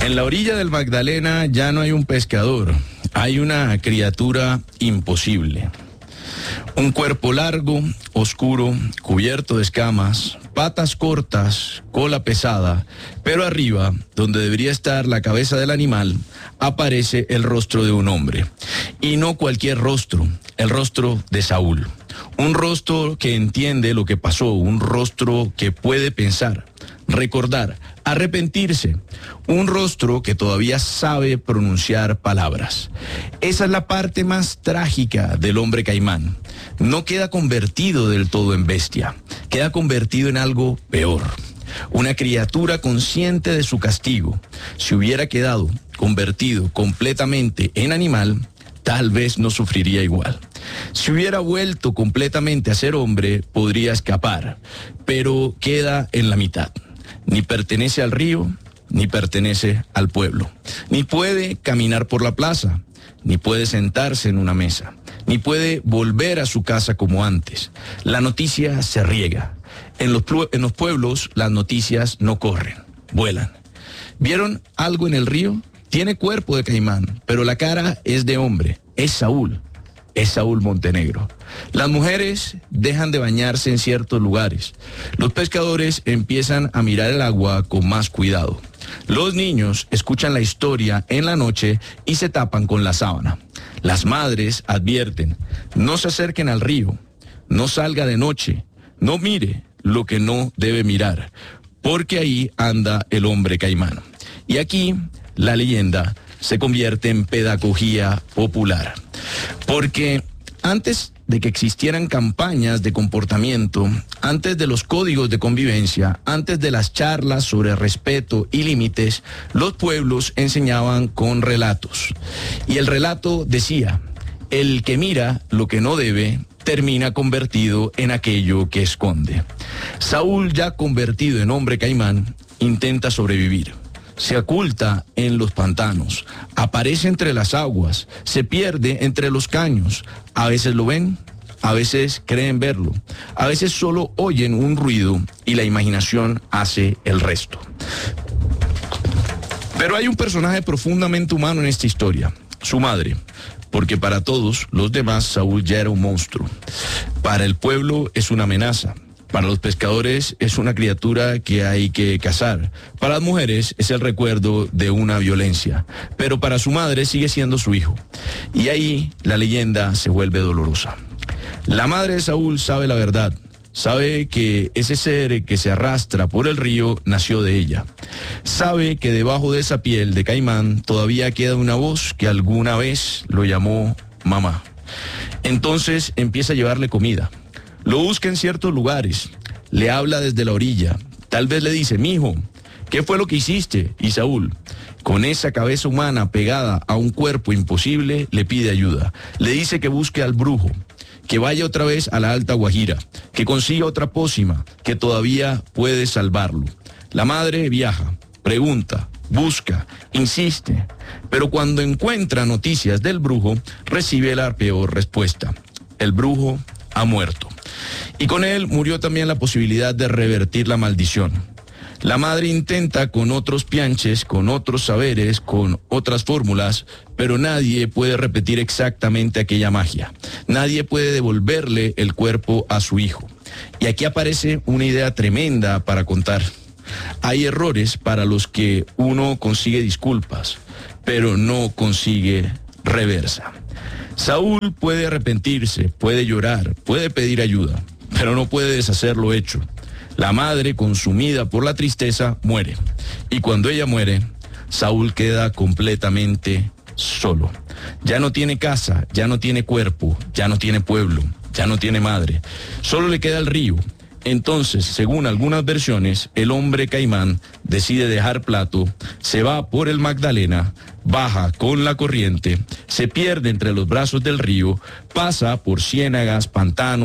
En la orilla del Magdalena ya no hay un pescador, hay una criatura imposible. Un cuerpo largo, oscuro, cubierto de escamas, patas cortas, cola pesada, pero arriba, donde debería estar la cabeza del animal, aparece el rostro de un hombre. Y no cualquier rostro, el rostro de Saúl. Un rostro que entiende lo que pasó, un rostro que puede pensar, recordar, arrepentirse, un rostro que todavía sabe pronunciar palabras. Esa es la parte más trágica del hombre caimán. No queda convertido del todo en bestia, queda convertido en algo peor. Una criatura consciente de su castigo. Si hubiera quedado convertido completamente en animal, tal vez no sufriría igual. Si hubiera vuelto completamente a ser hombre, podría escapar, pero queda en la mitad. Ni pertenece al río, ni pertenece al pueblo. Ni puede caminar por la plaza, ni puede sentarse en una mesa, ni puede volver a su casa como antes. La noticia se riega. En los pueblos las noticias no corren, vuelan. ¿Vieron algo en el río? Tiene cuerpo de caimán, pero la cara es de hombre. Es Saúl Montenegro. Las mujeres dejan de bañarse en ciertos lugares. Los pescadores empiezan a mirar el agua con más cuidado. Los niños escuchan la historia en la noche y se tapan con la sábana. Las madres advierten: no se acerquen al río, no salga de noche, no mire lo que no debe mirar, porque ahí anda el hombre caimán. Y aquí la leyenda se convierte en pedagogía popular. Porque antes de que existieran campañas de comportamiento, antes de los códigos de convivencia, antes de las charlas sobre respeto y límites, los pueblos enseñaban con relatos. Y el relato decía: el que mira lo que no debe, termina convertido en aquello que esconde. Saúl, ya convertido en hombre caimán, intenta sobrevivir. Se oculta en los pantanos, aparece entre las aguas, se pierde entre los caños. A veces lo ven, a veces creen verlo, a veces solo oyen un ruido y la imaginación hace el resto. Pero hay un personaje profundamente humano en esta historia, su madre, porque para todos los demás Saúl ya era un monstruo. Para el pueblo es una amenaza. Para los pescadores es una criatura que hay que cazar. Para las mujeres es el recuerdo de una violencia. Pero para su madre sigue siendo su hijo. Y ahí la leyenda se vuelve dolorosa. La madre de Saúl sabe la verdad. Sabe que ese ser que se arrastra por el río nació de ella. Sabe que debajo de esa piel de caimán todavía queda una voz que alguna vez lo llamó mamá. Entonces empieza a llevarle comida. Lo busca en ciertos lugares, le habla desde la orilla, tal vez le dice: mijo, ¿qué fue lo que hiciste? Y Saúl, con esa cabeza humana pegada a un cuerpo imposible, le pide ayuda. Le dice que busque al brujo, que vaya otra vez a la Alta Guajira, que consiga otra pócima, que todavía puede salvarlo. La madre viaja, pregunta, busca, insiste, pero cuando encuentra noticias del brujo, recibe la peor respuesta: el brujo ha muerto. Y con él murió también la posibilidad de revertir la maldición. La madre intenta con otros pianches, con otros saberes, con otras fórmulas, pero nadie puede repetir exactamente aquella magia. Nadie puede devolverle el cuerpo a su hijo. Y aquí aparece una idea tremenda para contar. Hay errores para los que uno consigue disculpas, pero no consigue reversa. Saúl puede arrepentirse, puede llorar, puede pedir ayuda, pero no puede deshacer lo hecho. La madre, consumida por la tristeza, muere. Y cuando ella muere, Saúl queda completamente solo. Ya no tiene casa, ya no tiene cuerpo, ya no tiene pueblo, ya no tiene madre. Solo le queda el río. Entonces, según algunas versiones, el hombre caimán decide dejar Plato, se va por el Magdalena, baja con la corriente, se pierde entre los brazos del río, pasa por ciénagas, pantanos,